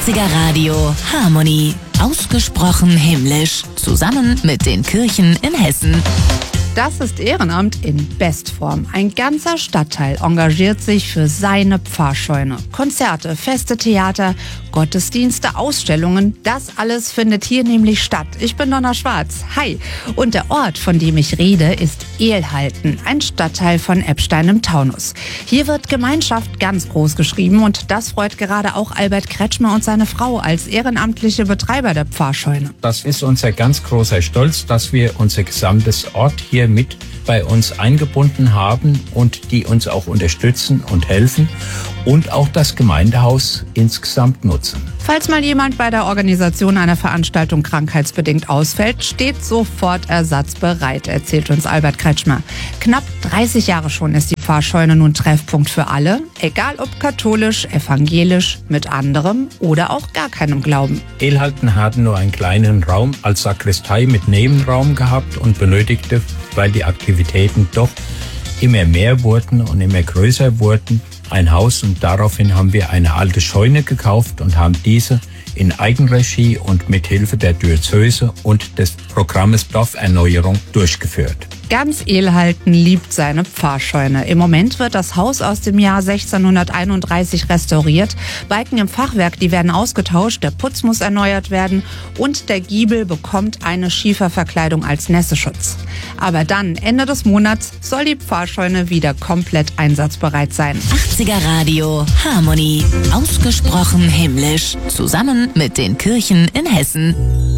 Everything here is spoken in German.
80er Radio Harmonie. Ausgesprochen himmlisch. Zusammen mit den Kirchen in Hessen. Das ist Ehrenamt in Bestform. Ein ganzer Stadtteil engagiert sich für seine Pfarrscheune. Konzerte, Feste, Theater, Gottesdienste, Ausstellungen, das alles findet hier nämlich statt. Ich bin Donna Schwarz. Hi. Und der Ort, von dem ich rede, ist Ehlhalten, ein Stadtteil von Eppstein im Taunus. Hier wird Gemeinschaft ganz groß geschrieben und das freut gerade auch Albert Kretschmer und seine Frau als ehrenamtliche Betreiber der Pfarrscheune. Das ist unser ganz großer Stolz, dass wir unser gesamtes Ort hier mit bei uns eingebunden haben und die uns auch unterstützen und helfen und auch das Gemeindehaus insgesamt nutzen. Falls mal jemand bei der Organisation einer Veranstaltung krankheitsbedingt ausfällt, steht sofort Ersatz bereit, erzählt uns Albert Kretschmer. Knapp 30 Jahre schon ist die Pfarrscheune nun Treffpunkt für alle, egal ob katholisch, evangelisch, mit anderem oder auch gar keinem Glauben. Ehlhalten hatte nur einen kleinen Raum als Sakristei mit Nebenraum gehabt und benötigte, weil die Aktivitäten doch immer mehr wurden und immer größer wurden, ein Haus, und daraufhin haben wir eine alte Scheune gekauft und haben diese in Eigenregie und mit Hilfe der Diözese und des Programmes Dorferneuerung durchgeführt. Ganz Ehlhalten liebt seine Pfarrscheune. Im Moment wird das Haus aus dem Jahr 1631 restauriert. Balken im Fachwerk, die werden ausgetauscht, der Putz muss erneuert werden und der Giebel bekommt eine Schieferverkleidung als Nässeschutz. Aber dann, Ende des Monats, soll die Pfarrscheune wieder komplett einsatzbereit sein. 80er Radio Harmonie. Ausgesprochen himmlisch. Zusammen mit den Kirchen in Hessen.